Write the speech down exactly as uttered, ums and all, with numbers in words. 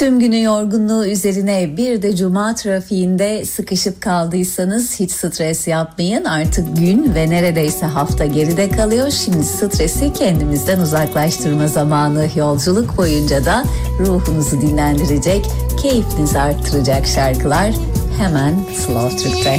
Tüm günü yorgunluğu üzerine bir de cuma trafiğinde sıkışıp kaldıysanız hiç stres yapmayın. Artık gün ve neredeyse hafta geride kalıyor. Şimdi stresi kendimizden uzaklaştırma zamanı. Yolculuk boyunca da ruhunuzu dinlendirecek, keyfinizi arttıracak şarkılar hemen Slow Türk'te.